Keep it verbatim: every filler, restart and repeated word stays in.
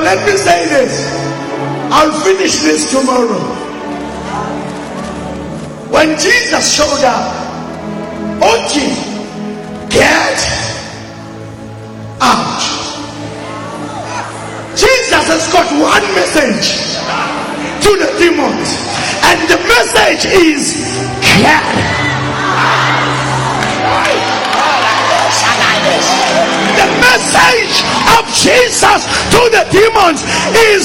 let me say this. I'll finish this tomorrow. When Jesus showed up, okay, get out. Jesus has got one message to the demons, and the message is get out. The message of Jesus to the demons is